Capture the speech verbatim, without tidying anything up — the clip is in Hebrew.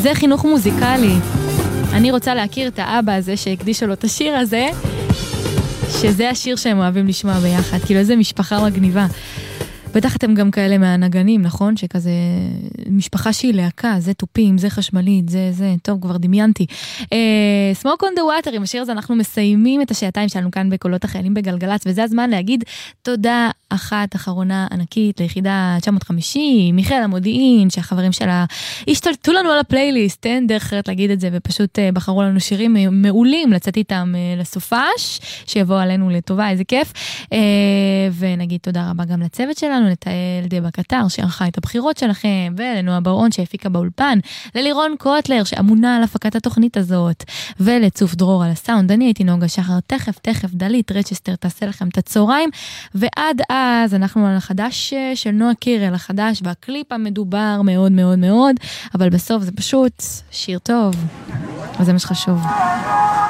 זה חינוך מוזיקלי. אני רוצה להכיר את האבא הזה שהקדיש לו את השיר הזה, שזה השיר שהם אוהבים לשמוע ביחד, כאילו איזה משפחה מגניבה. בטח אתם גם כאלה מהנגנים, נכון? שכזה משפחה שהיא להקה, זה טופים, זה חשמלית, זה, זה, טוב, כבר דמיינתי. Uh, Smoke on the Water, עם השיר הזה אנחנו מסיימים את השעתיים שלנו כאן בקולות החיילים בגלגלץ, וזה הזמן להגיד תודה אחת אחרונה ענקית ליחידה תשע מאות וחמישים, מיכאל המודיעין, שהחברים שלה השתלטו לנו על הפלייליסט, אין דרך אחרת להגיד את זה, ופשוט uh, בחרו לנו שירים מעולים לצאת איתם uh, לסופש, שיבוא עלינו לטובה, איזה כיף. Uh, ונגיד תודה רבה גם לצוות שלנו, לתאל דבה קטר שערכה את הבחירות שלכם, ולנועה ברעון שהפיקה באולפן, ללירון קוטלר שאמונה על הפקת התוכנית הזאת, ולצוף דרור על הסאונד. אני הייתי נוגה שחר, תכף תכף דלית רצ'סטר תעשה לכם את הצהריים, ועד אז אנחנו על החדש של נועה קירל, החדש והקליפ המדובר מאוד מאוד מאוד, אבל בסוף זה פשוט שיר טוב, וזה מה שחשוב.